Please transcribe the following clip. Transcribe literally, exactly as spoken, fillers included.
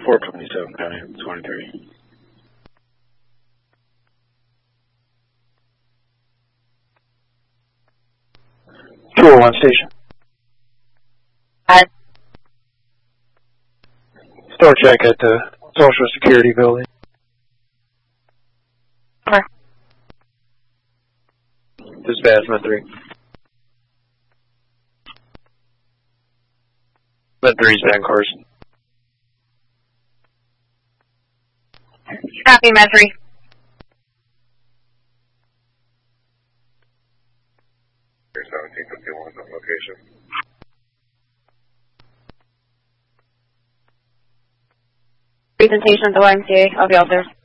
four twenty-seven, County twenty-three. two oh one station. Hi. Store check at the Social Security building. Over. Dispatch, Med three. Med three's Ben Carson. Copy, Med three. seventeen fifty-one on location. Presentation at the Y M C A. I'll be out there.